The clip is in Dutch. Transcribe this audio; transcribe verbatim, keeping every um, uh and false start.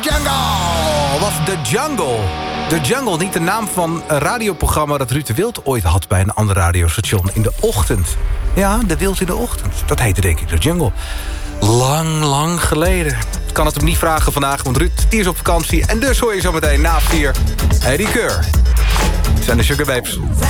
Jungle was The Jungle. The Jungle, niet de naam van een radioprogramma dat Ruud de Wild ooit had bij een ander radiostation in de ochtend. Ja, De Wild in de ochtend. Dat heette denk ik The Jungle. Lang, lang geleden. Ik kan het hem niet vragen vandaag, want Ruud die is op vakantie. En dus hoor je zo meteen na vier Eddie Keur. Het zijn de Sugar Babes.